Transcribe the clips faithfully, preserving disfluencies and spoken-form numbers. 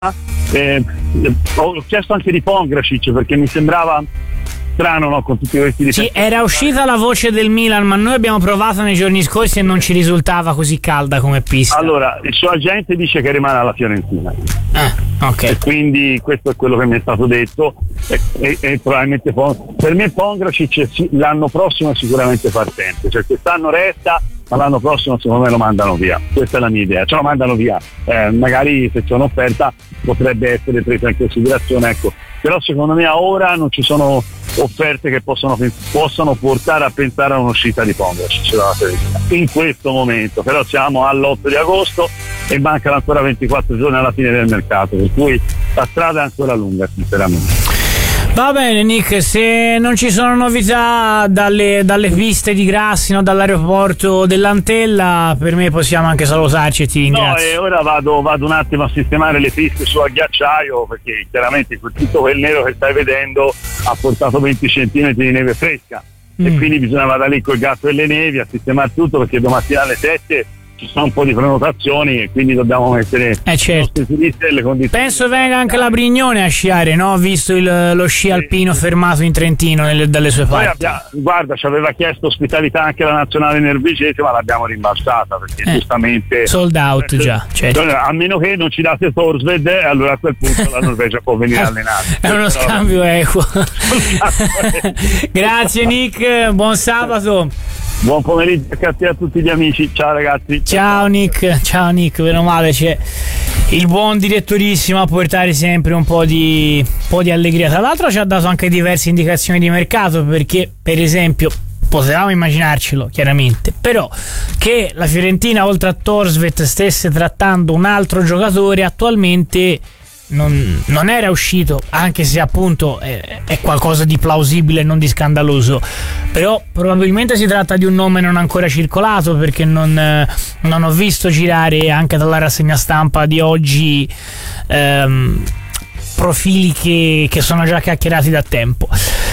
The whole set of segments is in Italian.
Eh, ho chiesto anche di Pongracic perché mi sembrava strano, no, con tutti questi difetti. Sì, era uscita la voce del Milan, ma noi abbiamo provato nei giorni scorsi e non ci risultava così calda come pista. Allora, il suo agente dice che rimane alla Fiorentina. Ah, ok. E quindi questo è quello che mi è stato detto e, e, e probabilmente per me Pongracic sì, l'anno prossimo è sicuramente partente, cioè quest'anno resta, ma l'anno prossimo secondo me lo mandano via, questa è la mia idea, cioè lo mandano via, eh, magari se c'è un'offerta potrebbe essere presa in considerazione, ecco, però secondo me ora non ci sono offerte che possono, possono portare a pensare a un'uscita di Pongracic in questo momento, però siamo all'otto di agosto e mancano ancora ventiquattro giorni alla fine del mercato, per cui la strada è ancora lunga sinceramente. Va bene Nick, se non ci sono novità dalle, dalle piste di Grassino, dall'aeroporto dell'Antella, per me possiamo anche salutarci e ti ringrazio. No, e ora vado, vado un attimo a sistemare le piste su ghiacciaio perché chiaramente tutto quel nero che stai vedendo ha portato venti centimetri di neve fresca mm. e quindi bisogna andare lì col gatto e le nevi a sistemare tutto perché domattina alle sette ci sono un po' di prenotazioni e quindi dobbiamo mettere eh certo. le condizioni. Penso venga anche la Brignone a sciare, no? Visto il, lo sci alpino fermato in Trentino nelle, dalle sue parti. Abbiamo, guarda, ci aveva chiesto ospitalità anche la nazionale norvegese, ma l'abbiamo rimbalzata perché eh, giustamente sold out già, certo. A meno che non ci date Thorsved, allora a quel punto la Norvegia può venire a allenare. È uno scambio equo. Grazie Nick, buon sabato. Buon pomeriggio a, a tutti gli amici, ciao ragazzi. Ciao Nick, ciao Nick, meno male c'è il buon direttorissimo a portare sempre un po' di, un po' di allegria. Tra l'altro ci ha dato anche diverse indicazioni di mercato perché per esempio potevamo immaginarcelo chiaramente, però che la Fiorentina oltre a Thorsved stesse trattando un altro giocatore attualmente Non, non era uscito, anche se appunto è, è qualcosa di plausibile, non di scandaloso, però probabilmente si tratta di un nome non ancora circolato perché non, non ho visto girare anche dalla rassegna stampa di oggi ehm, profili che, che sono già chiacchierati da tempo.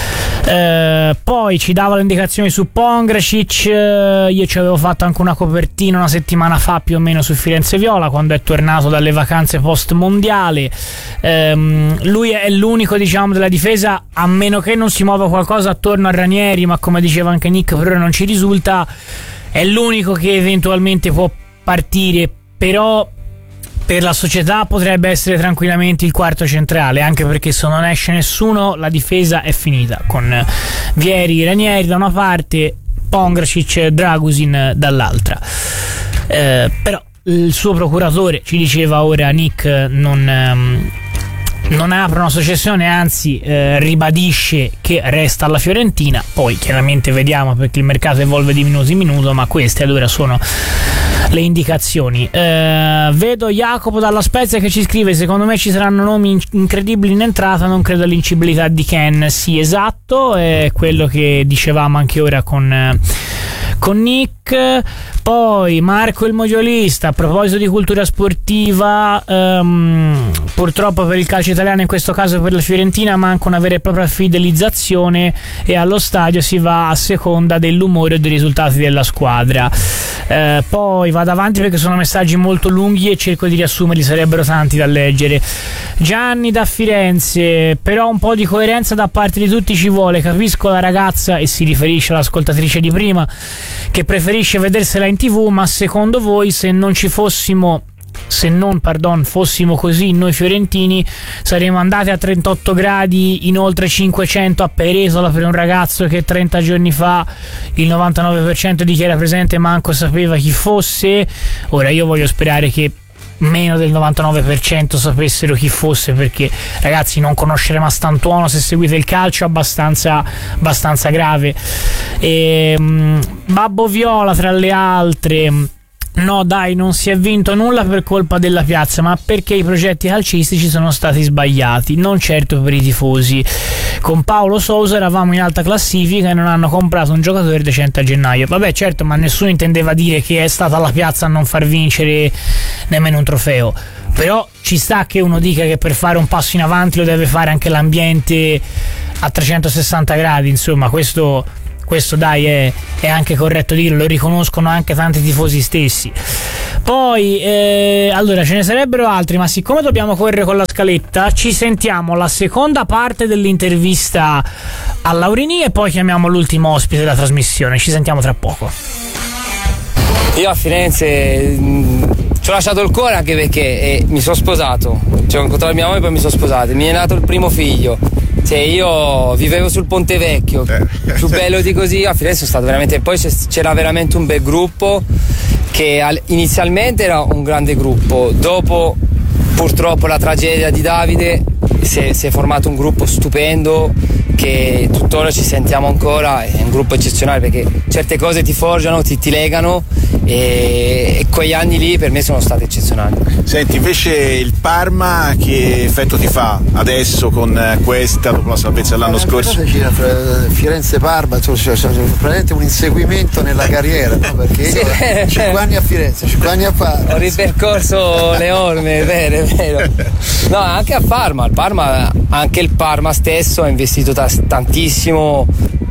Uh, poi ci dava le indicazioni su Pongracic, uh, io ci avevo fatto anche una copertina una settimana fa più o meno su Firenze Viola quando è tornato dalle vacanze post mondiale. Um, lui è l'unico diciamo della difesa, a meno che non si muova qualcosa attorno a Ranieri, ma come diceva anche Nick per ora non ci risulta, è l'unico che eventualmente può partire, però per la società potrebbe essere tranquillamente il quarto centrale, anche perché se non esce nessuno la difesa è finita con Vieri, Ranieri da una parte, Pongracic e Dragusin dall'altra. Eh, però il suo procuratore ci diceva ora Nick non, ehm, non apre una successione, anzi eh, ribadisce che resta alla Fiorentina. Poi chiaramente vediamo perché il mercato evolve di minuto in minuto, ma queste allora sono le indicazioni. Eh, vedo Jacopo dalla Spezia che ci scrive: secondo me ci saranno nomi incredibili in entrata, non credo all'incibilità di Ken. Sì, esatto, è quello che dicevamo anche ora con con Nick. Poi Marco il Mogiolista, a proposito di cultura sportiva, um, purtroppo per il calcio italiano, in questo caso per la Fiorentina, manca una vera e propria fidelizzazione e allo stadio si va a seconda dell'umore e dei risultati della squadra. Uh, poi vado avanti perché sono messaggi molto lunghi e cerco di riassumerli, sarebbero tanti da leggere. Gianni da Firenze: però un po' di coerenza da parte di tutti ci vuole, capisco la ragazza, e si riferisce all'ascoltatrice di prima, che preferisce vedersela in tv, ma secondo voi se non ci fossimo se non pardon, fossimo così noi fiorentini saremmo andati a trentotto gradi in oltre cinquecento a Peresola per un ragazzo che trenta giorni fa il novantanove per cento di chi era presente manco sapeva chi fosse? Ora io voglio sperare che meno del novantanove per cento sapessero chi fosse, perché ragazzi non conoscere Mastantuono, se seguite il calcio, è abbastanza, abbastanza grave. E, um, Babbo Viola tra le altre: no dai, non si è vinto nulla per colpa della piazza, ma perché i progetti calcistici sono stati sbagliati, non certo per i tifosi. Con Paolo Sousa eravamo in alta classifica e non hanno comprato un giocatore decente a gennaio. Vabbè, certo, ma nessuno intendeva dire che è stata la piazza a non far vincere nemmeno un trofeo. Però ci sta che uno dica che per fare un passo in avanti lo deve fare anche l'ambiente a trecentosessanta gradi, insomma, questo questo dai è, è anche corretto dirlo, lo riconoscono anche tanti tifosi stessi. Poi eh, allora ce ne sarebbero altri, ma siccome dobbiamo correre con la scaletta, ci sentiamo la seconda parte dell'intervista a Laurini e poi chiamiamo l'ultimo ospite della trasmissione. Ci sentiamo tra poco. Io a Firenze mh, ci ho lasciato il cuore, anche perché eh, mi sono sposato, cioè, ho incontrato mia mamma e poi mi sono sposato, mi è nato il primo figlio. Cioè, io vivevo sul Ponte Vecchio, eh. più bello di così. A Firenze sono stato veramente, poi c'era veramente un bel gruppo, che inizialmente era un grande gruppo, dopo purtroppo la tragedia di Davide si è, si è formato un gruppo stupendo che tuttora ci sentiamo ancora. È un gruppo eccezionale perché certe cose ti forgiano, ti, ti legano, e, e quegli anni lì per me sono stati eccezionali. Senti, invece il Parma che effetto ti fa adesso con questa, dopo la salvezza dell'anno eh, scorso? Firenze-Parma, cioè, cioè, cioè, praticamente un inseguimento nella carriera, no? Perché sì, io cinque anni a Firenze, cinque anni a Parma. Ho ripercorso le orme, è vero, è vero. No, anche a Parma, il Parma, anche il Parma stesso ha investito t- tantissimo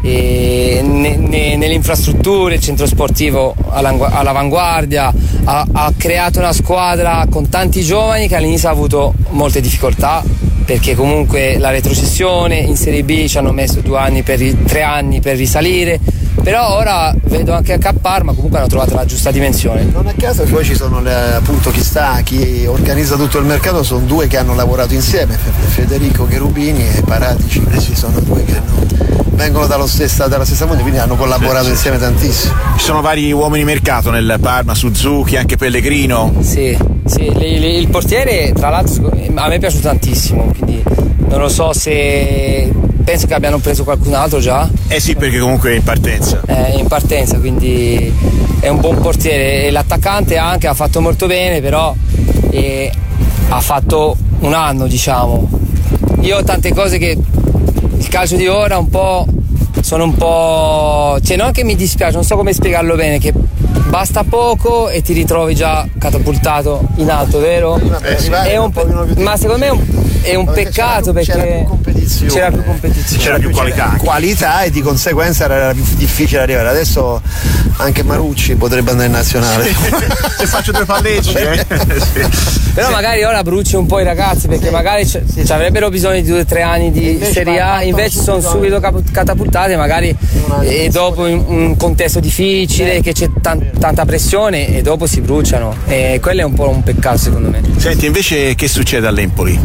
eh, ne, ne, nelle infrastrutture, il centro sportivo all'avanguardia, ha, ha creato una squadra con tanti giovani che all'inizio ha avuto molte difficoltà, perché comunque la retrocessione in Serie B ci hanno messo due anni per, tre anni per risalire, però ora vedo anche a Parma comunque hanno trovato la giusta dimensione. Non a caso poi ci sono le, appunto chi sta, chi organizza tutto il mercato, sono due che hanno lavorato insieme, Federico Cherubini e Paratici, questi sono due che hanno, vengono dallo stessa, dalla stessa fonte, quindi hanno collaborato sì, insieme tantissimo. Ci sono vari uomini mercato nel Parma, Suzuki, anche Pellegrino. Sì, sì, li, li, il portiere tra l'altro a me è piaciuto tantissimo, quindi non lo so se penso che abbiano preso qualcun altro già. Eh sì, perché comunque è in partenza. È in partenza, quindi è un buon portiere. E l'attaccante anche ha fatto molto bene, però eh, ha fatto un anno, diciamo. Io ho tante cose che il calcio di ora un po' sono un po', cioè non che mi dispiace, non so come spiegarlo bene, che basta poco e ti ritrovi già catapultato in alto, vero? Eh, sì. È un, ma secondo me è un, è un peccato, c'era più, perché c'era più competizione, c'era più competizione, c'era più qualità, qualità e di conseguenza era più difficile arrivare. Adesso anche Marucci potrebbe andare in nazionale. Se faccio due palleggi, eh? Sì. Però magari ora bruci un po' i ragazzi, perché sì, magari c- sì, sì. avrebbero bisogno di due o tre anni di Serie A, invece sono subito cap- catapultate magari e dopo in un contesto difficile, che c'è tan- tanta pressione, e dopo si bruciano, e quello è un po' un peccato secondo me. Senti, invece che succede all'Empoli?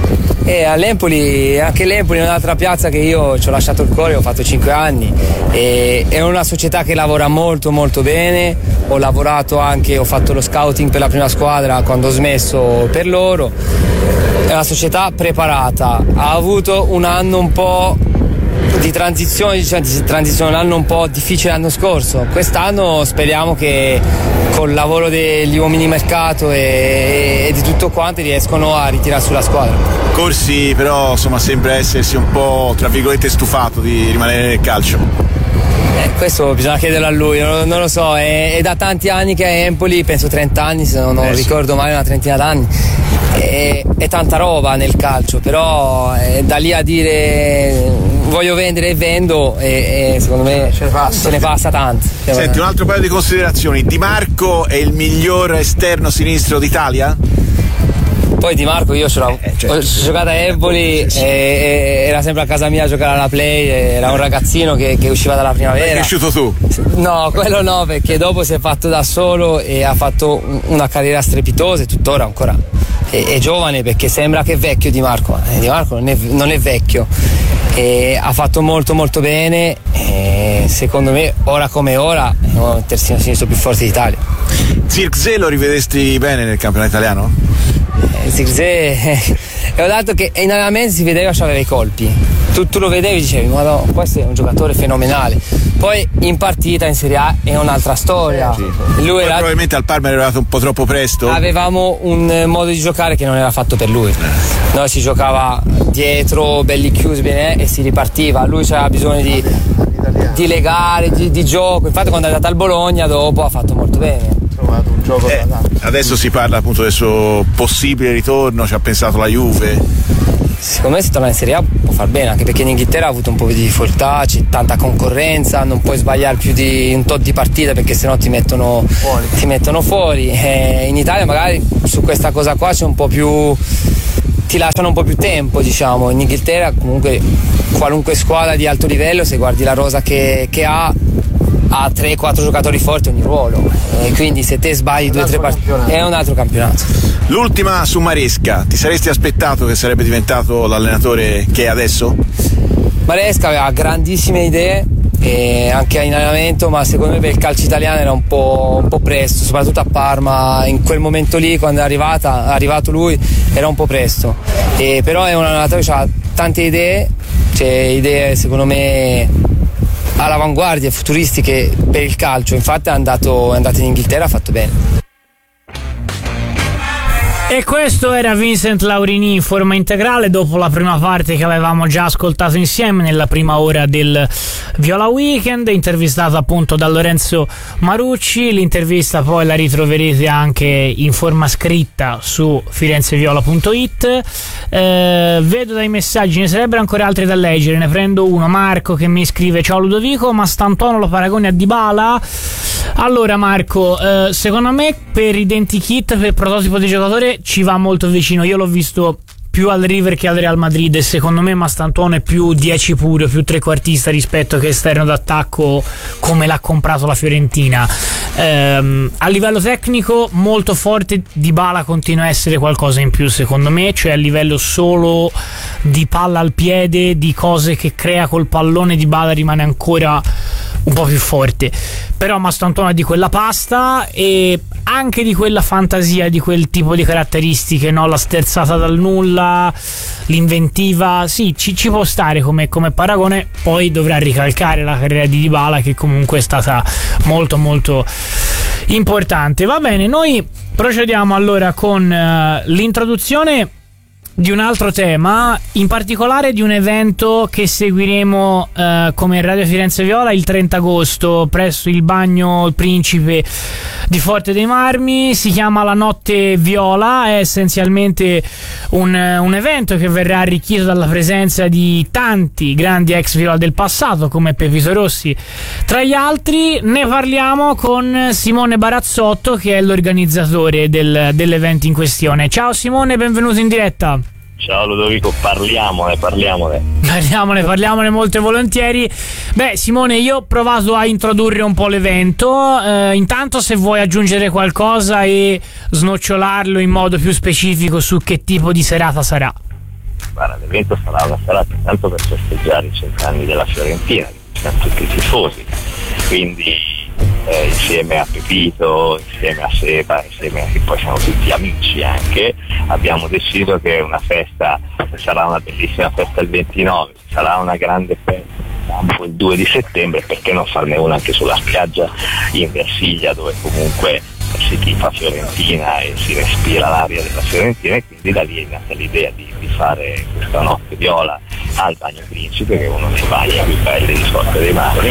E all'Empoli, anche l'Empoli è un'altra piazza che io ci ho lasciato il cuore, ho fatto cinque anni, e è una società che lavora molto molto bene. Ho lavorato anche, ho fatto lo scouting per la prima squadra quando ho smesso per loro. È una società preparata, ha avuto un anno un po' di transizione, cioè di transizione, un anno un po' difficile l'anno scorso. Quest'anno speriamo che col lavoro degli uomini mercato e, e di tutto quanto riescono a ritirare sulla squadra. Corsi però insomma sembra essersi un po' tra virgolette stufato di rimanere nel calcio. Eh, questo bisogna chiederlo a lui, non, non lo so, è, è da tanti anni che è a Empoli, penso trenta anni se non eh, ricordo sì. male, una trentina d'anni. È, è tanta roba nel calcio, però è da lì a dire voglio vendere e vendo, e, e secondo me ce ne passa, ce ne passa tanto. Senti, un altro paio di considerazioni: Di Marco è il miglior esterno sinistro d'Italia? Poi Di Marco io ce l'ho, eh, certo. ho giocato a Empoli, sì, sì. E, e era sempre a casa mia a giocare alla play, era un ragazzino che, che usciva dalla primavera. Hai cresciuto tu? No, quello no, perché dopo si è fatto da solo e ha fatto una carriera strepitosa, e tuttora ancora è, è giovane, perché sembra che è vecchio Di Marco, eh, Di Marco non è, non è vecchio, e ha fatto molto molto bene, e secondo me ora come ora è il terzino sinistro più forte d'Italia. Zirkzee lo rivedesti bene nel campionato italiano? Zirkzee e ho detto che in allenamento si vedeva che aveva i colpi, tu, tu lo vedevi e dicevi ma no, questo è un giocatore fenomenale. Poi in partita in Serie A è un'altra storia, sì, sì. Lui era, probabilmente al Parma era arrivato un po' troppo presto, avevamo un modo di giocare che non era fatto per lui. Noi si giocava dietro belli chiusi bene, e si ripartiva, lui c'aveva bisogno di, di legare, di, di gioco. Infatti quando è andato al Bologna dopo ha fatto molto bene. Trovato un gioco eh, adesso si parla appunto del suo possibile ritorno, ci ha pensato la Juve. secondo me se torna in Serie A può far bene, anche perché in Inghilterra ha avuto un po' di difficoltà, c'è tanta concorrenza, non puoi sbagliare più di un tot di partite perché sennò ti mettono fuori, ti mettono fuori. E in Italia magari su questa cosa qua c'è un po' più, ti lasciano un po' più tempo, diciamo. In Inghilterra comunque qualunque squadra di alto livello, se guardi la rosa che, che ha ha tre quattro giocatori forti ogni ruolo, e quindi se te sbagli due o tre partite è un altro campionato. L'ultima su Maresca, ti saresti aspettato che sarebbe diventato l'allenatore che è adesso? Maresca aveva grandissime idee e anche in allenamento, ma secondo me per il calcio italiano era un po', un po' presto, soprattutto a Parma in quel momento lì, quando è, arrivata, è arrivato lui, era un po' presto, e però è un allenatore che ha tante idee, cioè idee secondo me all'avanguardia, futuristiche per il calcio. Infatti è andato, è andato in Inghilterra, ha fatto bene. E questo era Vincent Laurini in forma integrale dopo la prima parte che avevamo già ascoltato insieme nella prima ora del Viola Weekend, intervistato appunto da Lorenzo Marucci. L'intervista poi la ritroverete anche in forma scritta su firenzeviola punto it. Eh, vedo dai messaggi, ne sarebbero ancora altri da leggere, ne prendo uno. Marco che mi scrive: ciao Ludovico, ma Stantuono lo paragoni a Dybala? Allora Marco, eh, secondo me per identikit, per prototipo di giocatore ci va molto vicino. Io l'ho visto più al River che al Real Madrid e secondo me Mastantuono è più dieci puro, più trequartista rispetto che esterno d'attacco come l'ha comprato la Fiorentina. Ehm, a livello tecnico molto forte, Dybala continua a essere qualcosa in più secondo me, cioè a livello solo di palla al piede, di cose che crea col pallone, Dybala rimane ancora un po' più forte, però Mastantuono è di quella pasta e anche di quella fantasia, di quel tipo di caratteristiche, no? La sterzata dal nulla, l'inventiva, sì, ci, ci può stare come, come paragone. Poi dovrà ricalcare la carriera di Dybala, che comunque è stata molto molto importante. Va bene, noi procediamo allora con uh, l'introduzione di un altro tema, in particolare di un evento che seguiremo eh, come Radio Firenze Viola il trenta agosto presso il Bagno Principe di Forte dei Marmi. Si chiama La Notte Viola, è essenzialmente un, un evento che verrà arricchito dalla presenza di tanti grandi ex Viola del passato come Pepito Rossi tra gli altri. Ne parliamo con Simone Barazzotto, che è l'organizzatore del, dell'evento in questione. Ciao Simone, benvenuto in diretta. Ciao Ludovico, parliamone, parliamone. Parliamone, parliamone molto volentieri. Beh, Simone, io ho provato a introdurre un po' l'evento. Eh, intanto, se vuoi aggiungere qualcosa e snocciolarlo in modo più specifico su che tipo di serata sarà. Guarda, l'evento sarà una serata intanto per festeggiare i cent'anni della Fiorentina, che sono tutti i tifosi. Quindi Eh, insieme a Pepito, insieme a Seba, insieme a che poi siamo tutti amici anche, abbiamo deciso che una festa, sarà una bellissima festa il ventinove, sarà una grande festa il due di settembre, perché non farne una anche sulla spiaggia in Versilia, dove comunque si tifa Fiorentina e si respira l'aria della Fiorentina, e quindi da lì è nata l'idea di, di fare questa notte viola al Bagno Principe, che è uno dei bagni più belli di Forte dei Marmi,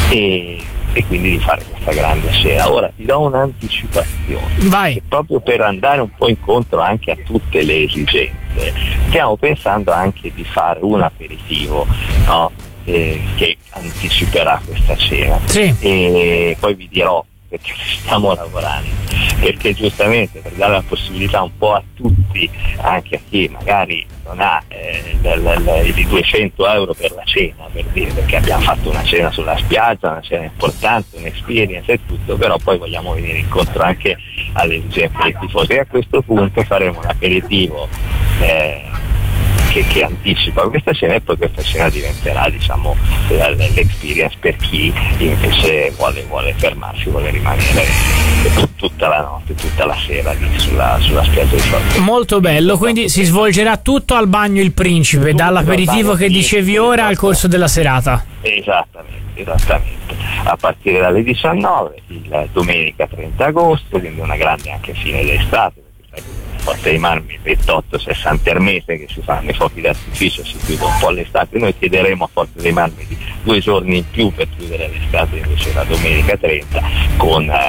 e e quindi di fare questa grande scena. Ora ti do un'anticipazione. Vai. Proprio per andare un po' incontro anche a tutte le esigenze, stiamo pensando anche di fare un aperitivo, no? eh, che anticiperà questa cena, sì. E poi vi dirò perché stiamo lavorando, perché giustamente per dare la possibilità un po' a tutti, anche a chi magari non ha eh, l- l- i duecento euro per la cena, per dire, perché abbiamo fatto una cena sulla spiaggia, una cena importante, un'esperience e tutto, però poi vogliamo venire incontro anche alle esigenze dei tifosi, e a questo punto faremo un aperitivo eh, Che, che anticipa questa cena, e poi questa cena diventerà, diciamo, l'experience per chi invece vuole, vuole fermarsi, vuole rimanere tutta la notte, tutta la sera lì sulla, sulla spiaggia di Forte. Molto bello, quindi si svolgerà tutto al Bagno il Principe, tutto dall'aperitivo che dicevi ora al corso della serata. Esattamente, esattamente. A partire dalle diciannove, il domenica trenta agosto, quindi una grande anche fine d'estate, Forte dei Marmi ventotto sessanta Ermete, che si fanno i fuochi d'artificio, si chiude un po' l'estate. Noi chiederemo a Forte dei Marmi di due giorni in più per chiudere l'estate, invece la domenica trenta, con eh,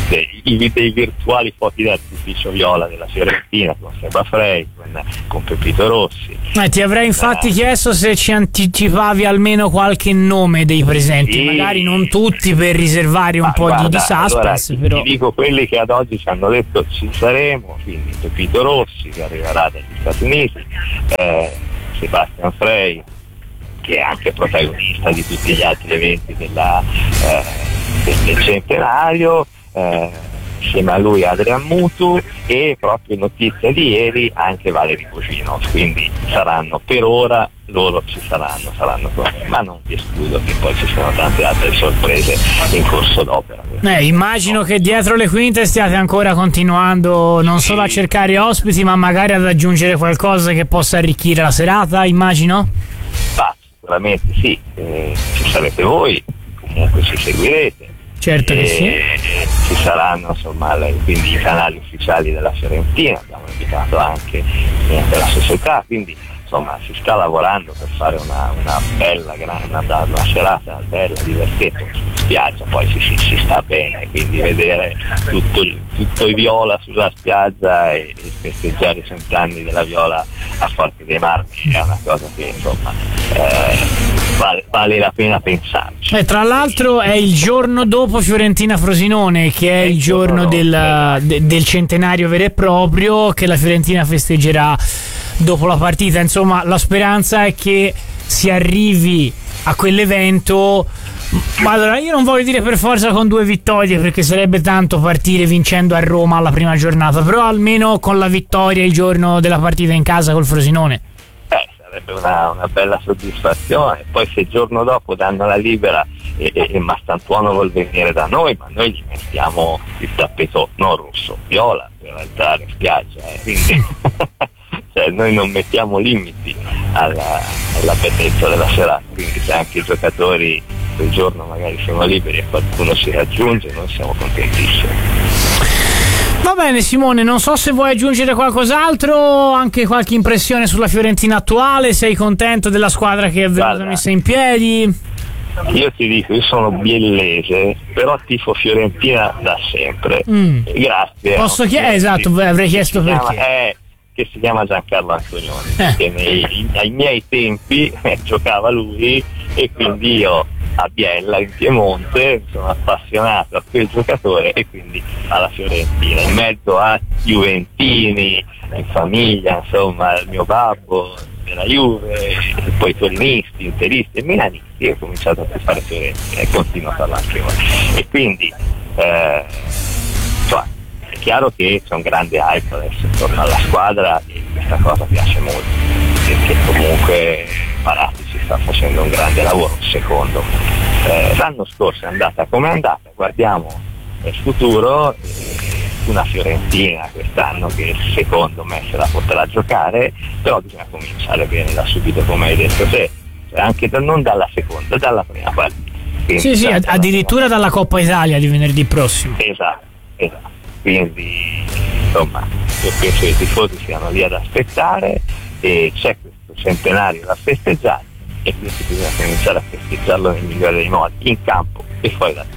dei, i, dei virtuali fuochi d'artificio viola della Fiorentina con Seba Frey, con, con Pepito Rossi. Eh, ti avrei infatti eh, chiesto se ci anticipavi almeno qualche nome dei presenti, sì, magari non tutti per riservare un po' guarda, di, di suspense, allora, però ti dico quelli che ad oggi ci hanno detto ci saremo, quindi Pepito Rossi che arriverà dagli Stati Uniti, eh, Sebastian Frey che è anche protagonista di tutti gli altri eventi della, eh, del, del centenario, eh, insieme a lui Adrian Mutu, e proprio notizia di ieri anche Valerio Cugino, quindi saranno per ora, loro ci saranno, saranno con me, ma non vi escludo che poi ci siano tante altre sorprese in corso d'opera. Eh, immagino che dietro le quinte stiate ancora continuando non solo a cercare ospiti, ma magari ad aggiungere qualcosa che possa arricchire la serata, immagino? Ma sicuramente sì, eh, ci sarete voi, comunque ci seguirete. Certo che sì. Ci saranno insomma le, quindi i canali ufficiali della Fiorentina, abbiamo invitato anche eh, la società, quindi insomma si sta lavorando per fare una, una bella, grande, una, una serata bella, divertente in spiaggia, poi si, si, si sta bene, quindi vedere tutto, tutto i viola sulla spiaggia e, e festeggiare i cent'anni della viola a Forte dei Marmi è una cosa che insomma eh, vale, vale la pena pensarci. E tra l'altro è il giorno dopo Fiorentina-Frosinone, che è, è il giorno, giorno del, de, del centenario vero e proprio, che la Fiorentina festeggerà dopo la partita. Insomma, la speranza è che si arrivi a quell'evento, ma allora io non voglio dire per forza con due vittorie, perché sarebbe tanto partire vincendo a Roma alla prima giornata, però almeno con la vittoria il giorno della partita in casa col Frosinone. Eh, sarebbe una, una bella soddisfazione. Poi se il giorno dopo danno la libera e, e, e Mastantuono vuol venire da noi, ma noi gli mettiamo il tappeto non rosso, viola per entrare in spiaggia, eh. Quindi cioè, noi non mettiamo limiti alla, alla bellezza della serata, quindi se anche i giocatori quel giorno magari sono liberi e qualcuno si raggiunge, noi siamo contentissimi. Va bene Simone, non so se vuoi aggiungere qualcos'altro, anche qualche impressione sulla Fiorentina attuale, sei contento della squadra che è venuta Guarda, messa in piedi? Io ti dico, io sono biellese, però tifo Fiorentina da sempre. Mm. Grazie. Posso chiedere? Esatto, avrei chiesto perché. Chiama, eh, che si chiama Giancarlo Antonioni, eh. che nei, ai miei tempi eh, giocava lui e quindi io a Biella in Piemonte sono appassionato a quel giocatore e quindi alla Fiorentina, in mezzo a juventini, in famiglia, insomma il mio babbo della Juve, e poi torinisti, interisti e milanisti, e ho cominciato a fare Fiorentina e continuo a farlo anche ora. E quindi eh, cioè, è chiaro che c'è un grande hype adesso intorno alla squadra e questa cosa piace molto, perché comunque Paratici sta facendo un grande lavoro, secondo me. Eh, l'anno scorso è andata come è andata, guardiamo il futuro, eh, una Fiorentina quest'anno che secondo me se la potrà giocare, però bisogna cominciare bene da subito, come hai detto te, cioè anche da, non dalla seconda, dalla prima partita. Sì, sì, addirittura dalla Coppa Italia di venerdì prossimo. Esatto, esatto. Quindi insomma io penso che i tifosi siano lì ad aspettare e c'è questo centenario da festeggiare e quindi bisogna cominciare a festeggiarlo nel migliore dei modi, in campo e fuori da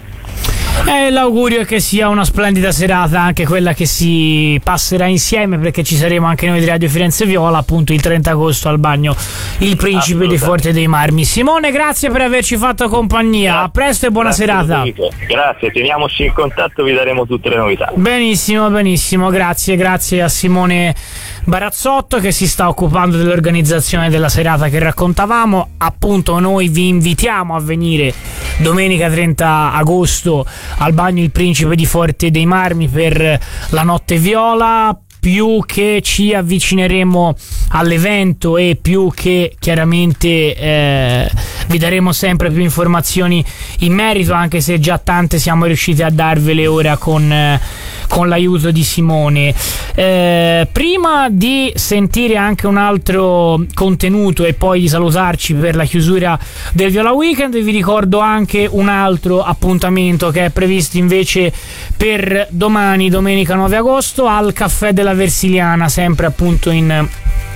Eh, l'augurio è che sia una splendida serata, anche quella che si passerà insieme, perché ci saremo anche noi di Radio Firenze Viola appunto il trenta agosto al bagno Il Principe di Forte dei Marmi. Simone, grazie per averci fatto compagnia, grazie. A presto e buona grazie serata. Grazie, teniamoci in contatto, vi daremo tutte le novità. Benissimo, benissimo, grazie, grazie a Simone Barazzotto che si sta occupando dell'organizzazione della serata che raccontavamo. Appunto noi vi invitiamo a venire domenica trenta agosto al bagno Il Principe di Forte dei Marmi per la notte viola. Più che ci avvicineremo all'evento e più che chiaramente eh, vi daremo sempre più informazioni in merito, anche se già tante siamo riusciti a darvele ora con, eh, con l'aiuto di Simone. Eh, prima di sentire anche un altro contenuto e poi di salutarci per la chiusura del Viola Weekend, vi ricordo anche un altro appuntamento che è previsto invece per domani, domenica nove agosto, al Caffè della Versiliana, sempre appunto in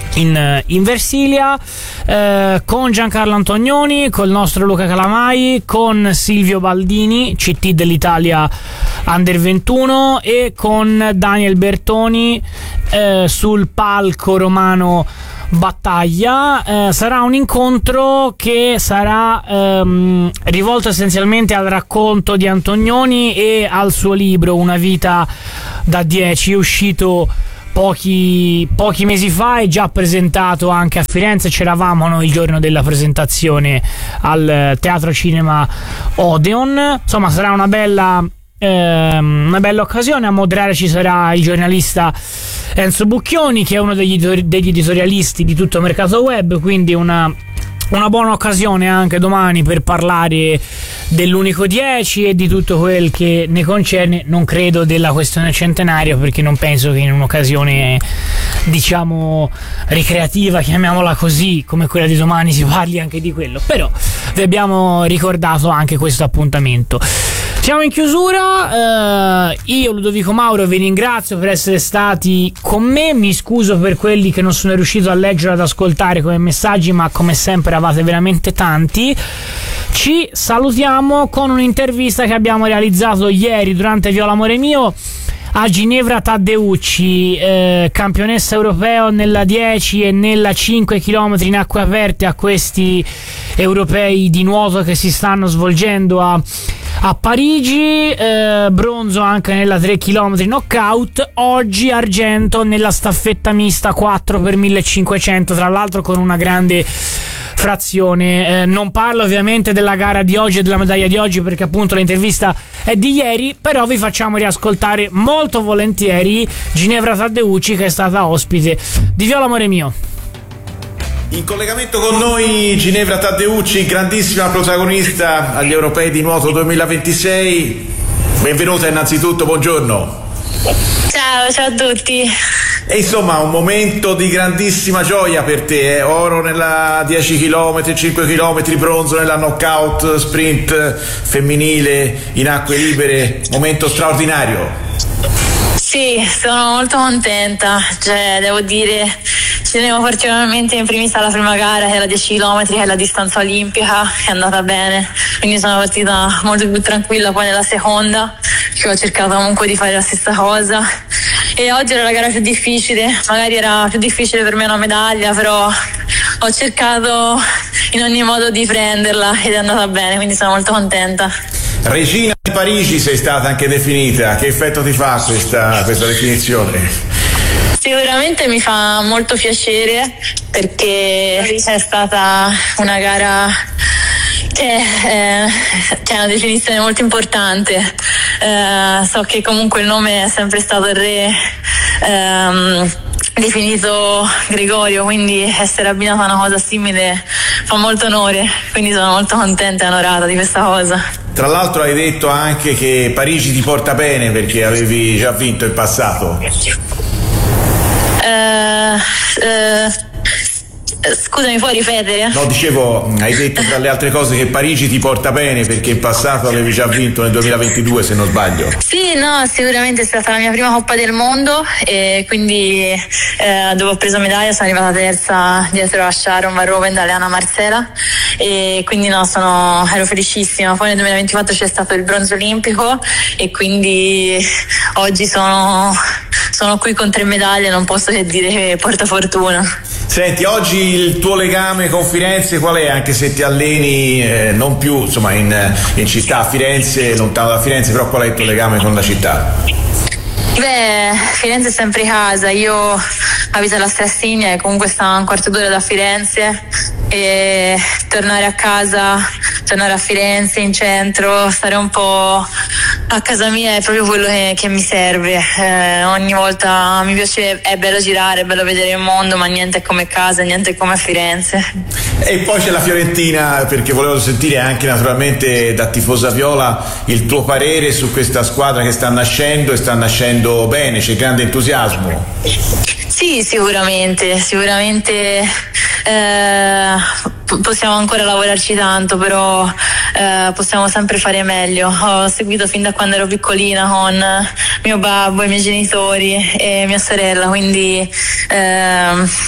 In, in Versilia, eh, con Giancarlo Antonioni, col nostro Luca Calamai, con Silvio Baldini, C T dell'Italia Under ventuno, e con Daniel Bertoni eh, sul palco romano Battaglia. Eh, sarà un incontro che sarà ehm, rivolto essenzialmente al racconto di Antonioni e al suo libro Una vita da dieci, uscito pochi, pochi mesi fa e già presentato anche a Firenze. C'eravamo noi il giorno della presentazione al Teatro Cinema Odeon. Insomma, sarà una bella ehm, una bella occasione. A moderare ci sarà il giornalista Enzo Bucchioni, che è uno degli, degli editorialisti di Tutto Mercato Web, quindi una, una buona occasione anche domani per parlare dell'Unico dieci e di tutto quel che ne concerne. Non credo della questione centenario, perché non penso che in un'occasione, diciamo, ricreativa, chiamiamola così, come quella di domani, si parli anche di quello, però vi abbiamo ricordato anche questo appuntamento. Siamo in chiusura, eh, io Ludovico Mauro vi ringrazio per essere stati con me, mi scuso per quelli che non sono riuscito a leggere, ad ascoltare come messaggi, ma come sempre eravate veramente tanti. Ci salutiamo con un'intervista che abbiamo realizzato ieri durante Viola Amore Mio a Ginevra Taddeucci, eh, campionessa europeo nella dieci e nella cinque chilometri in acque aperte a questi europei di nuoto che si stanno svolgendo a a Parigi, eh, bronzo anche nella tre chilometri knockout, oggi argento nella staffetta mista quattro per millecinquecento, tra l'altro con una grande frazione. Eh, non parlo ovviamente della gara di oggi e della medaglia di oggi, perché appunto l'intervista è di ieri, però vi facciamo riascoltare molto volentieri Ginevra Taddeucci, che è stata ospite di Viola Amore Mio. In collegamento con noi Ginevra Taddeucci, grandissima protagonista agli Europei di nuoto duemilaventisei. Benvenuta innanzitutto, buongiorno. Ciao, ciao a tutti. E insomma, un momento di grandissima gioia per te, eh? Oro nella dieci chilometri, cinque chilometri, bronzo nella knockout sprint femminile in acque libere, momento straordinario. Sì, sono molto contenta, cioè devo dire ci tenevo particolarmente in primis alla prima gara, che era dieci chilometri, che è la distanza olimpica, che è andata bene, quindi sono partita molto più tranquilla. Poi nella seconda, che ho cercato comunque di fare la stessa cosa, e oggi era la gara più difficile, magari era più difficile per me una medaglia, però ho cercato in ogni modo di prenderla ed è andata bene, quindi sono molto contenta. Regina di Parigi sei stata anche definita, che effetto ti fa questa, questa definizione? Sicuramente mi fa molto piacere, perché è stata una gara che è, che è una definizione molto importante. Eh, so che comunque il nome è sempre stato il re ehm, definito Gregorio, quindi essere abbinata a una cosa simile fa molto onore, quindi sono molto contenta e onorata di questa cosa. Tra l'altro hai detto anche che Parigi ti porta bene perché avevi già vinto in passato. Uh, uh, scusami, puoi ripetere? No, dicevo, hai detto tra le altre cose che Parigi ti porta bene perché in passato avevi già vinto nel duemilaventidue, se non sbaglio. Sì, no, sicuramente è stata la mia prima Coppa del Mondo, e quindi eh, dove ho preso medaglia sono arrivata terza dietro a Sharon Van Roven da Leana Marcela, e quindi no, sono, ero felicissima. Poi nel duemilaventiquattro c'è stato il bronzo olimpico, e quindi oggi sono, sono qui con tre medaglie, non posso che dire che porta fortuna. Senti, oggi il tuo legame con Firenze qual è? Anche se ti alleni eh, non più insomma in, in città, a Firenze, lontano da Firenze, però qual è il tuo legame con la città? Beh, Firenze è sempre casa, io abito alla Strassigna e comunque sta a un quarto d'ora da Firenze, e tornare a casa, tornare a Firenze in centro, stare un po' a casa mia è proprio quello che, che mi serve. Eh, ogni volta mi piace, è bello girare, è bello vedere il mondo, ma niente è come casa, niente è come a Firenze. E poi c'è la Fiorentina, perché volevo sentire anche naturalmente da tifosa viola il tuo parere su questa squadra che sta nascendo e sta nascendo bene, c'è grande entusiasmo. Sì, sicuramente, sicuramente eh, possiamo ancora lavorarci tanto, però eh, possiamo sempre fare meglio. Ho seguito fin da quando ero piccolina con mio babbo, i miei genitori e mia sorella, quindi eh,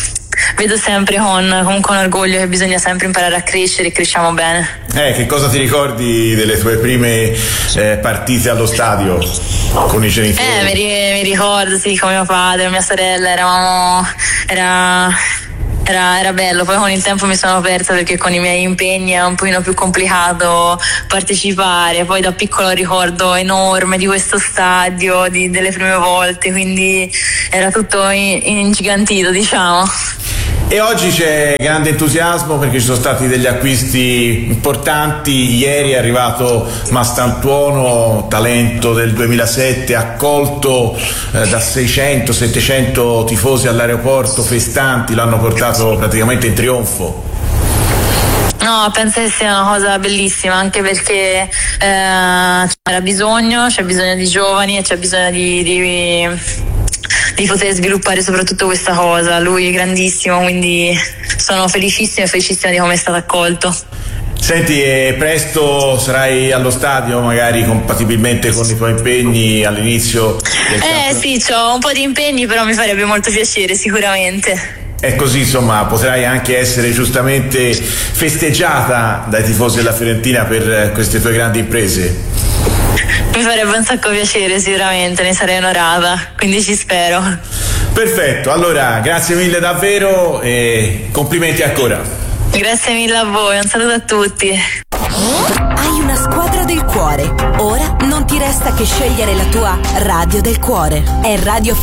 vedo sempre con, con, con orgoglio che bisogna sempre imparare a crescere e cresciamo bene. Eh, che cosa ti ricordi delle tue prime eh, partite allo stadio con i genitori? Eh, mi, mi ricordo, sì, con mio padre e mia sorella, eravamo, era... Era, era bello, poi con il tempo mi sono aperta perché con i miei impegni è un pochino più complicato partecipare, poi da piccolo ricordo enorme di questo stadio, di, delle prime volte, quindi era tutto in, ingigantito, diciamo. E oggi c'è grande entusiasmo perché ci sono stati degli acquisti importanti. Ieri è arrivato Mastantuono, talento del duemilasette, accolto eh, da seicento settecento tifosi all'aeroporto, festanti, l'hanno portato praticamente in trionfo. No, penso che sia una cosa bellissima, anche perché eh, c'era bisogno, c'è bisogno di giovani e c'è bisogno di... di... di poter sviluppare soprattutto questa cosa. Lui è grandissimo, quindi sono felicissima e felicissima di come è stato accolto. Senti, e presto sarai allo stadio, magari compatibilmente con i tuoi impegni all'inizio del Eh campo? sì, ho un po' di impegni, però mi farebbe molto piacere sicuramente. E così insomma potrai anche essere giustamente festeggiata dai tifosi della Fiorentina per queste tue grandi imprese. Mi farebbe un sacco piacere, sicuramente, ne sarei onorata, quindi ci spero. Perfetto, allora grazie mille davvero e complimenti ancora. Grazie mille a voi, un saluto a tutti. Hai una squadra del cuore, ora non ti resta che scegliere la tua radio del cuore. È Radio